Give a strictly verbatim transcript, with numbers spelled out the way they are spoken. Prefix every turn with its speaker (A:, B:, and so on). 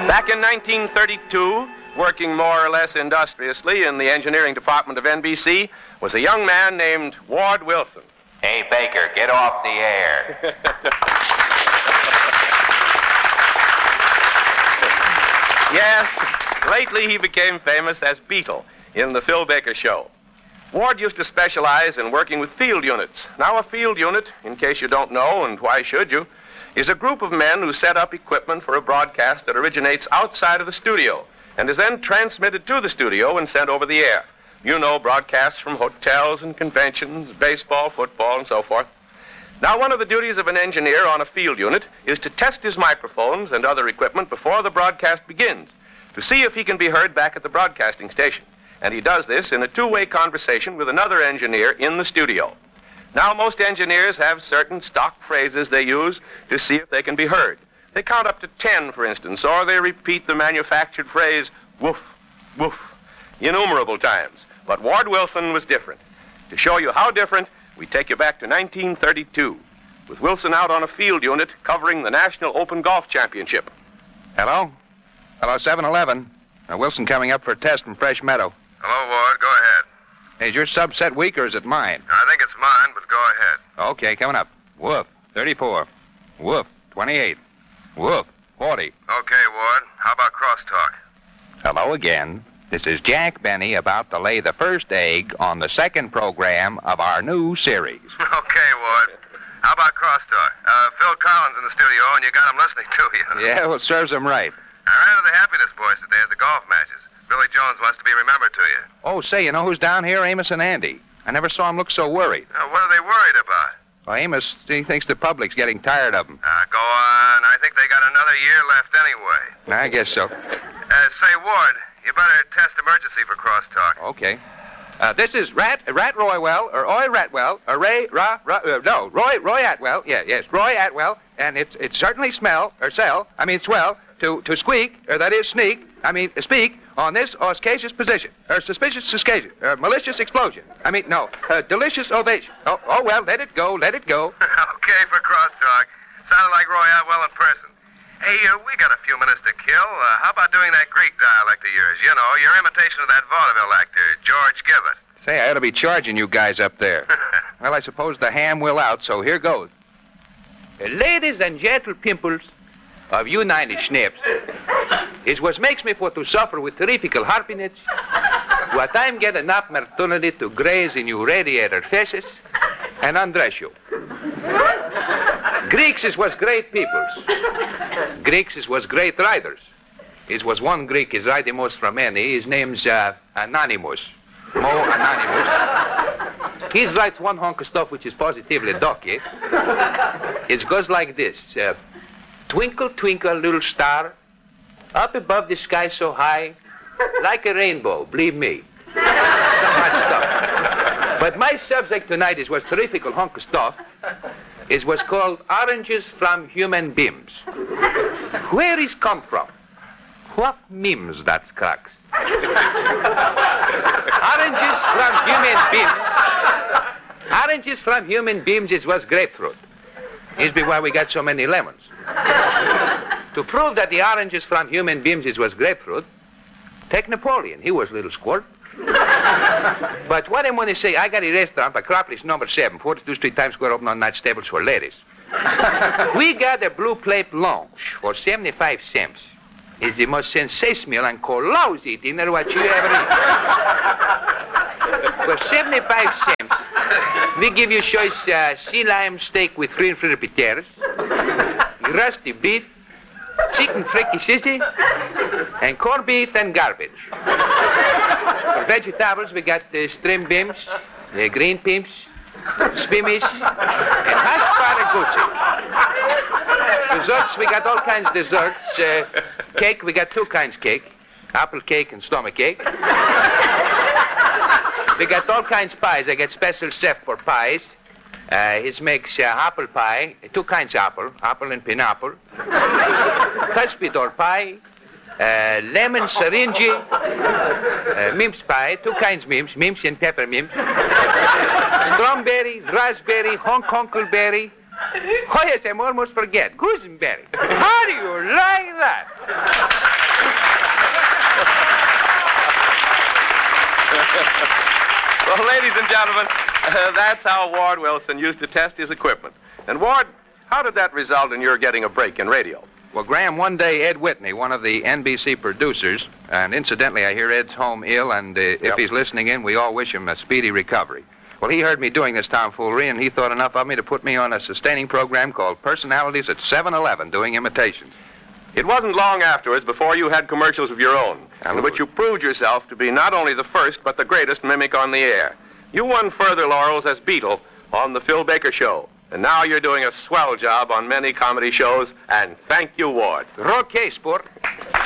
A: Back in nineteen thirty-two, working more or less industriously in the engineering department of N B C, was a young man named Ward Wilson.
B: Hey, Baker, get off the air.
A: Yes, lately he became famous as Beetle in the Phil Baker Show. Ward used to specialize in working with field units. Now, a field unit, in case you don't know, and why should you, is a group of men who set up equipment for a broadcast that originates outside of the studio and is then transmitted to the studio and sent over the air. You know, broadcasts from hotels and conventions, baseball, football, and so forth. Now, one of the duties of an engineer on a field unit is to test his microphones and other equipment before the broadcast begins to see if he can be heard back at the broadcasting station. And he does this in a two-way conversation with another engineer in the studio. Now, most engineers have certain stock phrases they use to see if they can be heard. They count up to ten, for instance, or they repeat the manufactured phrase, woof, woof, innumerable times. But Ward Wilson was different. To show you how different, we take you back to nineteen thirty-two, with Wilson out on a field unit covering the National Open Golf Championship.
C: Hello? Hello, seven eleven. Uh, Wilson coming up for a test from Fresh Meadow.
D: Hello, Ward. Go ahead.
C: Is your subset weak or is it mine?
D: I think it's mine, but go ahead.
C: Okay, coming up. Woof, thirty-four. Woof, twenty-eight. Woof, forty.
D: Okay, Ward. How about crosstalk?
C: Hello again. This is Jack Benny about to lay the first egg on the second program of our new series.
D: Okay, Ward. How about crosstalk? Uh, Phil Collins in the studio, and you got him listening to you.
C: Yeah, well, serves him right.
D: I ran into the Happiness Boys today at the golf matches. Billy Jones wants to be remembered to you.
C: Oh, say, you know who's down here? Amos and Andy. I never saw him look so worried.
D: Uh, what are they worried about?
C: Well, Amos, he thinks the public's getting tired of him.
D: Uh, go on. I think they got another year left anyway.
C: I guess so.
D: Uh, say, Ward, you better test emergency for crosstalk.
C: Okay. Uh, this is Rat Rat Roywell, or Oi Ratwell, or Ray Ra, Ra uh, no, Roy Roy Atwell. Yeah, yes, Roy Atwell, and it's it's certainly smell or sell. I mean swell to to squeak, or that is sneak. I mean speak on this auspicious position, or suspicious escasion, or malicious explosion. I mean no, uh, delicious ovation. Oh oh well, let it go, let it go.
D: Okay for crosstalk. Sounded like Roy Atwell in person. Hey, uh, we got a few minutes to kill. Uh, how about doing that Greek dialect of yours? You know, your imitation of that vaudeville actor, George Gibbet.
C: Say, I ought to be charging you guys up there. Well, I suppose the ham will out, so here goes. Uh, ladies and gentle pimples of United Schnips, it what makes me for to suffer with terrifical harpinage, what I'm get enough opportunity to graze in you radiator faces and undress you. Greeks is was great peoples. Greeks is was great writers. Is was one Greek is writing most from any. His name's uh, Anonymous. Mo Anonymous. He writes one hunk of stuff which is positively docky. It goes like this. Uh, twinkle, twinkle, little star, up above the sky so high, like a rainbow, believe me. So much stuff. But my subject tonight is was terrifical hunk of stuff. It was called Oranges from Human Beams. Where is come from? What memes that's cracks? Oranges from human beams. Oranges from human beams is was grapefruit. Is be why we got so many lemons. To prove that the oranges from human beams is was grapefruit, take Napoleon. He was a little squirt. But what I want to say, I got a restaurant, Acropolis number seven, forty-two Street, Times Square, open on night stables for ladies. We got a blue plate lunch for seventy-five cents. It's the most sensational and lousy dinner what you ever eat. For seventy-five cents, we give you choice uh, sea lime steak with green fritter potatoes, rusty beef, chicken fricassee, and corned beef and garbage. For vegetables, we got the string beans, the green beans, spinach, and asparagus. Desserts, we got all kinds of desserts. Uh, cake, we got two kinds of cake. Apple cake and stomach cake. We got all kinds of pies. I got special chef for pies. Uh, he makes uh, apple pie, two kinds of apple, apple and pineapple. Cuspidor pie, uh, lemon syringe, uh, mims pie, two kinds of mims, mims and pepper mims. Strawberry, raspberry, Hong Kong berry. Oh, yes, I'm almost forget. Gooseberry. How do you like that?
A: Well, ladies and gentlemen, uh, that's how Ward Wilson used to test his equipment. And, Ward, how did that result in your getting a break in radio?
C: Well, Graham, one day Ed Whitney, one of the N B C producers, and incidentally, I hear Ed's home ill, and uh, if
A: Yep.
C: he's listening in, we all wish him a speedy recovery. Well, he heard me doing this tomfoolery, and he thought enough of me to put me on a sustaining program called Personalities at seven eleven, doing imitations.
A: It wasn't long afterwards before you had commercials of your own, in
C: Hallelujah.
A: which you proved yourself to be not only the first, but the greatest mimic on the air. You won further laurels as Beetle on The Phil Baker Show. And now you're doing a swell job on many comedy shows, and thank you, Ward.
C: Okay, sport.